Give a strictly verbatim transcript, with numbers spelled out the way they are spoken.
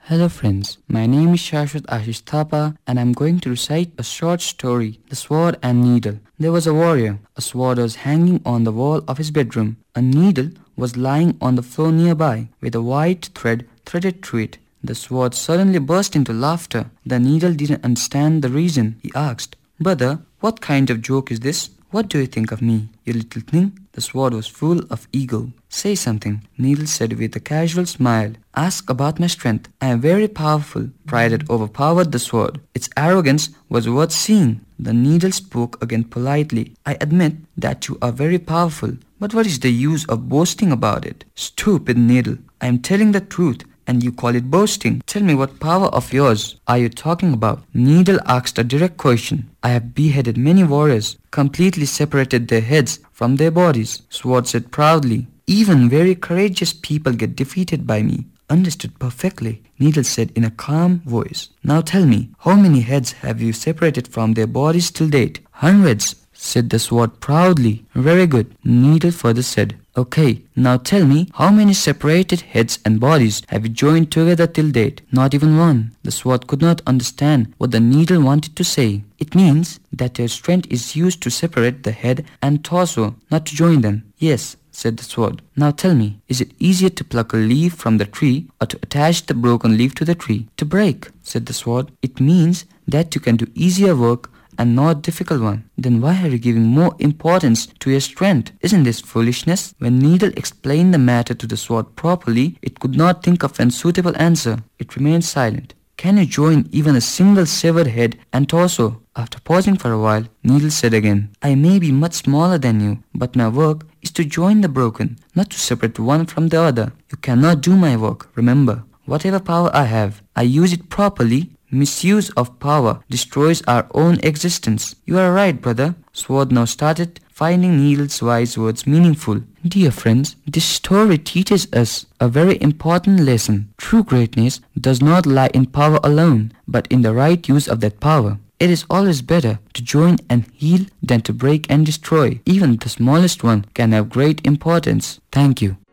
Hello friends, my name is Shashwat Ashish Thapa and I'm going to recite a short story, The Sword and Needle. There was a warrior. A sword was hanging on the wall of his bedroom. A needle was lying on the floor nearby with a white thread threaded through it. The sword suddenly burst into laughter. The needle didn't understand the reason. He asked, "Brother, what kind of joke is this? What do you think of me, you little thing?" The sword was full of ego. "Say something," Needle said with a casual smile. "Ask about my strength. I am very powerful." Pride had overpowered the sword. Its arrogance was worth seeing. The Needle spoke again politely. "I admit that you are very powerful, but what is the use of boasting about it?" "Stupid Needle, I am telling the truth, and you call it boasting. Tell me, what power of yours are you talking about?" Needle asked a direct question. "I have beheaded many warriors, completely separated their heads from their bodies," Sword said proudly. "Even very courageous people get defeated by me." "Understood perfectly," Needle said in a calm voice. "Now tell me, how many heads have you separated from their bodies till date?" "Hundreds," said the sword proudly. "Very good," Needle further said. "Okay, now tell me, how many separated heads and bodies have you joined together till date?" "Not even one." The sword could not understand what the needle wanted to say. "It means that your strength is used to separate the head and torso, not to join them." "Yes," said the sword. "Now tell me, is it easier to pluck a leaf from the tree or to attach the broken leaf to the tree?" "To break," said the sword. "It means that you can do easier work and not difficult one." "Then why are you giving more importance to your strength? Isn't this foolishness?" When Needle explained the matter to the sword properly, it could not think of a suitable answer. It remained silent. "Can you join even a single severed head and torso?" After pausing for a while, Needle said again, "I may be much smaller than you, but my work is to join the broken, not to separate one from the other. You cannot do my work. Remember, whatever power I have, I use it properly. Misuse of power destroys our own existence." "You are right, brother." Sword now started finding Needle's wise words meaningful. "Dear friends, this story teaches us a very important lesson. True greatness does not lie in power alone, but in the right use of that power. It is always better to join and heal than to break and destroy. Even the smallest one can have great importance. Thank you.